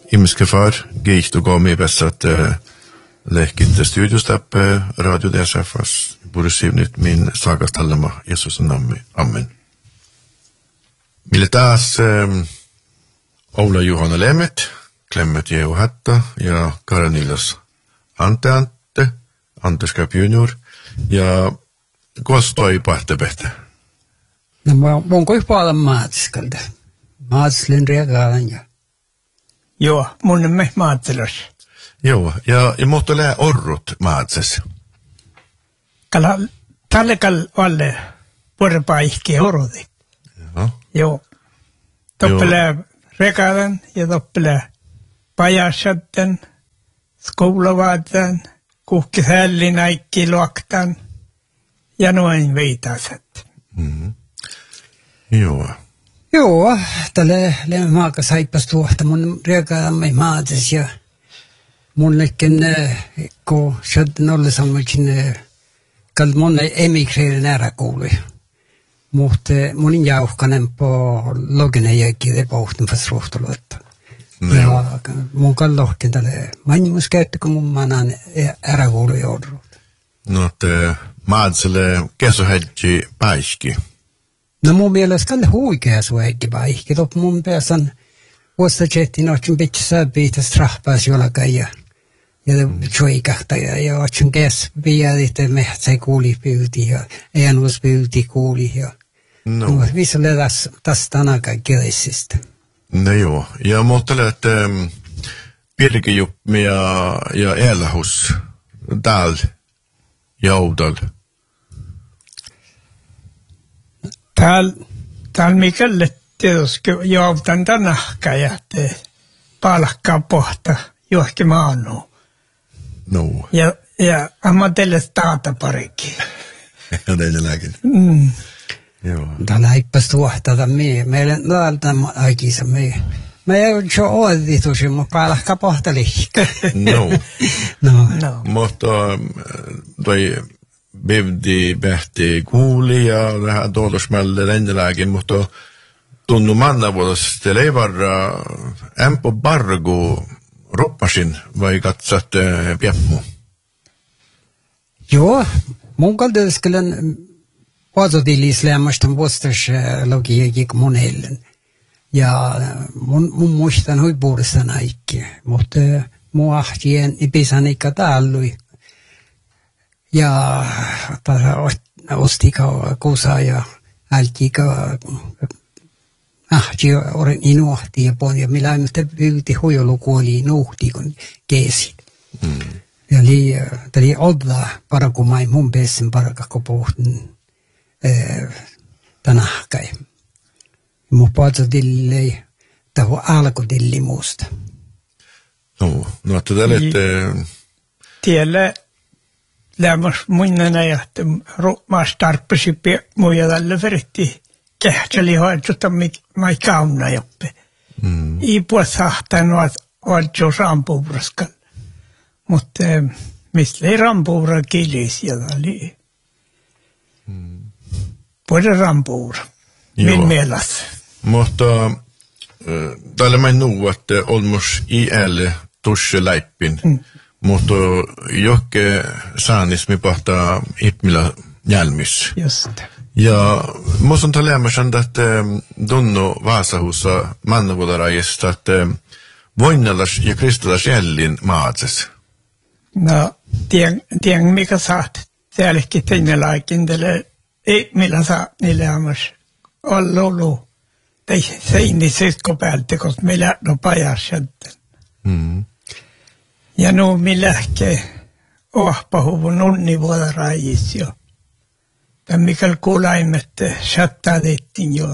Imske far, giihtu komi bässat lehkit studiostappe radio DSFs burisib nyt min sagas tallama Jeesusen nammi. Amen. Mille taas Oula Juhana Lemet, Klemmet Jehu Hatta ja Karanilas Ante, Anders Kapp Junior ja kostoi pahtepehte. No mun kuin paljon maatskalta. Maatslin reagaalan ja. Joo, mun on me maatselos. Joo, ja mutta lää orrut maatses. Tällekal valle porpaihki orrudi. Joo. Toppelää reagaalan ja toppelää pajasatten, skoulavaatan, kuhkisäällin aikki luoktan ja noin veitaset. Joo. Joo, tälle maakas haippas tuohta mun reagaamme maates ja mullekin kun sieltä oli sammukin kall mun emigreerin äräkuului. Mutta mun jauhkanen po logene jäkki pohtin fast ruhtuluetta. Ja mun kallohkin tälle manimus käytti kun mun manan äräkuului joudut. No te maatselle kesohedji päiski. No mun mielestä kalle huikea suheggi päiski. Top mun pääsän vuostajettiin otsin pitkä säbiitä strahpaas jolakai ja tjoikahta ja otsin käs viedite mehtsä kuuli pyyti ja enus pyyti kuuli ja vissalle tästä tanakai kielissistä. No joo, ja muuttelee, että Pirkijuppi ja Elhus täällä joudal. Täällä mikälle tietysti joutan tänähkä ja te palkkaa pohta johonkin maannuun. No. Ja ammatelle taata parikin. Ja teilläkin. Joo. Täällä haippas tuohtaa meillä täältä aikissa me ei ole jo oeditus, mutta palkkaa pohta liikka. No. Mutta toi bevdi behti kuuli ja vähän tuolosmälle lendeläkin, mutta tunnu mannavuodas teillä ei varra ämpö bargu roppasin vai katsat piepmu? Joo, mun kaltaiskelän vaatutilislämmästä vuostas logiikki monellen. Ja mun muistan huipuudesta näikki, mutta mun ahtien ipisanikka täällui. Ja ostika kuusaa ja ältika ahti orin inuhti ja pohja, millä ei pyyti huijolukuoli nuhti kun keesi. Ja oli odla parakumai mun pesin parakakko puhtin tänähkäi. Mun paatsadillei tahu alkudilli muusta. No että te olette tiellä lämmäs muinana ja maas tarppasi muja tällä veritti kähtseli hoidota mai kauna joppe. I puolsahtan vaatjo rampuuraskal. Mutta mistä ei rampuura kilis ja oli puolta rampuura. Min mielessä. Mutta täällä mä en että olmus iälle tusse läippin. Mutta jokke saanismi pahtaa ipmillä jälmis. Just. Ja musta on lämmäsen, että Donno Vaasahussa mannavuodarajista, että voinnalas ja kristalas jällin maatses. No, tien mikä saat täälläkin teinelaikin, ei millä saa niille ammas ollut. Tai seini sisko päältä, koska meillä on pajas sitten. Ja nu millähke ohpahuvun unnivuodarajis jo. Tämän mikäl kuulaimette chattaadettiin jo.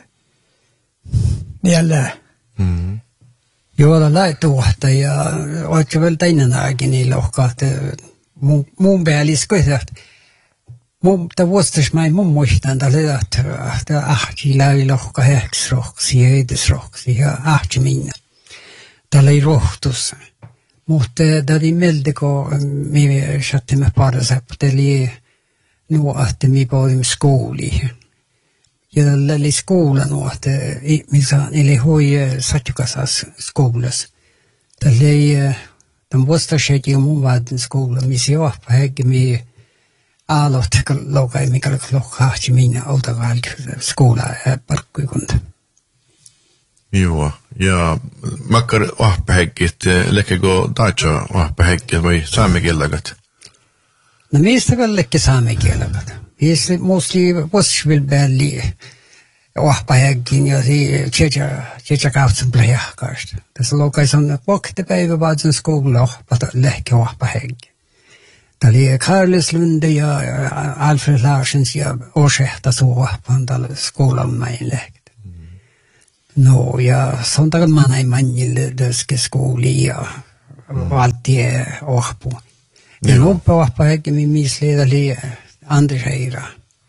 Niillä. Joo, laituhta ja ootko vielä teinenäkin niillä ohkaat. Mun päälliskoita. Mutta vuostas mä mun muistan, että ahti läi lohka heksroksi, heidesroksi ja ahti minä. Tällä ei rohtussa. Mutta tämä oli mieltä, kun me saattimme parasäppäteli nuo, että me pohdimme skooliin. Ja tällä oli skola nuo, että niille hoi satjukasas skoulassa. Den vuostasekin mun vaatin skola, missä johpa hegge mi aloittaa lokai, mikä lohkaahti minä autokalki skola parkkuikunta. Joo, ja makkar ohpahäggit, lekkego taitsa ohpahäggit vai saamekielagat? No mistä vällekin saamekielagat. Mistä musti vuosvilbälli ohpahäggin ja tjeja kautsen plejahkaista. Tässä lokais on poktepäivä vaatsen skola ohpata lehke ohpahäggi. Tämä oli Carlos Lunde ja Alfred Larsens ja Åsehta suohpan tällä skolan mäin lehke. No, ja sontagan man ei manjille döske skooli ja valtie ohpu. Ja loppu ohpa hekki min misleida li Anders Heira.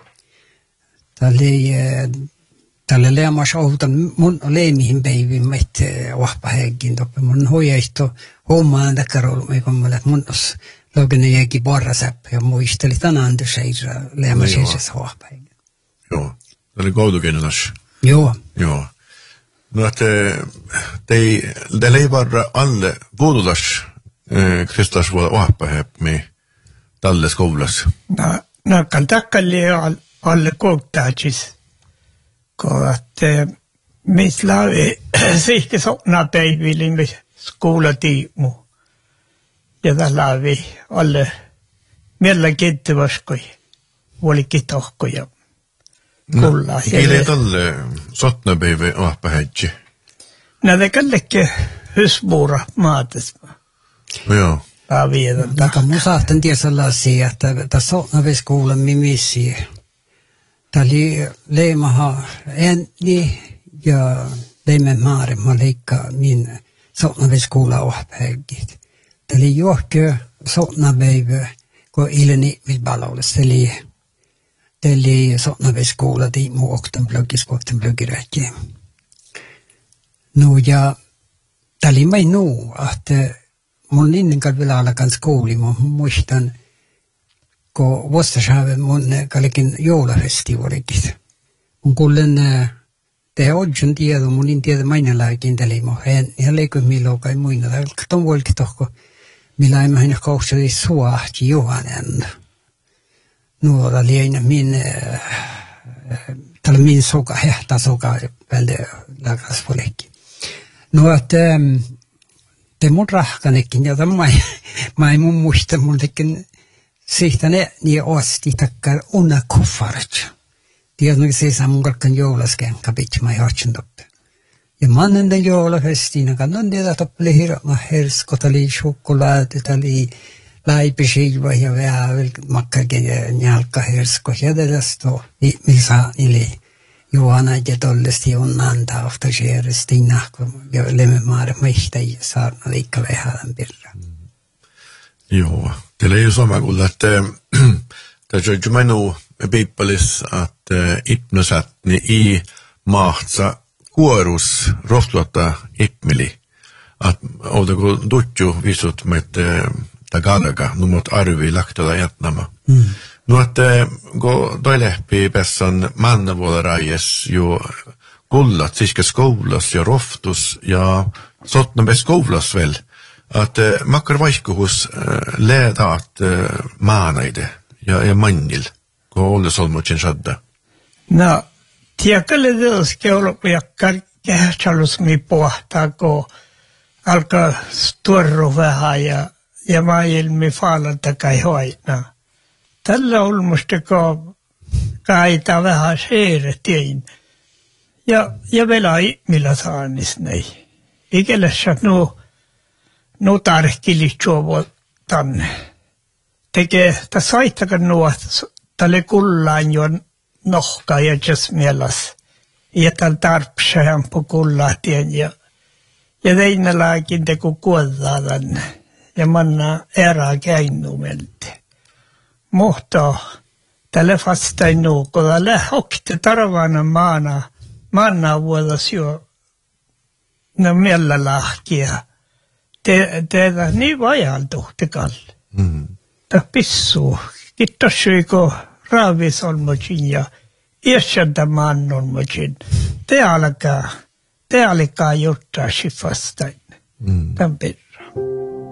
Tälle leemas outan mun leemihin päivin mette ohpa hekkin toppe. Mun hoijaisto hommaan takkarolu me kommalle mun os logene jäki borrasäppä ja muisteli tän Anders Heira leemas heisessä ohpa hekkin. Joo, tämä oli koulukennas. Joo. Joo. No, että teillä ei varra alle vuodulas kristallisvuoda ohpahepmi tälle skoulassa. No, kan takkalli alle koultaatsis. Että mis laavi sihke sopna päivilimme skoulatiimu. Ja tässä laavi alle miellä kittivaskoi, vuolikin tohkoja. Kulla. Kiilee tälle sotnapäivä ohpahäggi. No, det kallekin husbuura maatasma. Joo. Mutta mun saatan tiedä sellaisia, että tässä on kuulla mimisiä. Tämä oli leimaha ääni ja leimen maaremma leikkaa min sotnavis kuulla ohpahäggit. Tämä oli johkö sotnapäivä, kun ilni vilbalaulis. Eli sotnavis kuulla tiimu oktan bloggiräkki. No ja tämä oli mai nuu, että mun linnenkal vielä alkan skooli, mä muistan, kun vuostasäävän mun kallekin joulafestivaalikit. Mun kuulen tehdä odjon tiedon, mun niin tiedä mainalaikin telimo. Hän leikö milloin kai muina. Ton vuolikin tohko, millä en mä hänä kautseli suahti juhanen. No, tämä oli aina tällä min soka, hehta soka, välde lagrasvuolikki. No, että te mun rahkanekin, jota mä en mun muista, mun tekin sihtane niin osti takkar unna kuffarat. Tiedän, se saa mun kalkan joulasken kapitsi, mä johtin toppe. Ja mannen den joulafestiin, kannan tiedä toppeli hirma hersko, tali chokolade, tali laipiskiva ja vähän makkakin njalka hersko. Ja tästä missä niille Johanna ja tollesti on antaa ofta kärrestinna, ja lemmemaare mehtäjiä saarna liikka vähälän pirra. Joo, teillä ei ole sama kuin, että tässä on menu piippalis, että ipnosatni i mahtsa kuorus rohtuutta ipmili. Että oletko tuttu visut med tagalga, numot arvi laktola jätnama. No, että kun toi lehpi pessan mannavuolarajes jo kullat siska skoulas ja roftus ja sotna be skoulas väl. Att makkar vaihkuhus leedaat maanaide ja mannil, kun olla solmuutsin sadda. No, tiedäkö tietysti olla jakkar kähtsalus mi pohtaa, kun alkaa tuorru vähän ja maailmi faalanta kai hoina. Tällä olmusta, kun kaita vähän seeretiin. Ja vielä millä saanis näin. Ikälässä no tarkkilit juovo tänne. Tekee, tässä saittakan tälle kullaan jo nohka ja jes mielas. Ja tällä tarpsään po kullahtien ja teinälläkin teku kuollaa tänne. Ja manna erää käinnumelti. Mutta tälle vastain kun tälle hokte tarvana maana vuodas jo no miellä lahkia. Tehdä niin vajaltuhti kalle. Tämä pissuu. Kittosyiko raavisolmocin ja iäsäntä mannolmocin. Te alkaa juttaa si vastain. Tämän perä.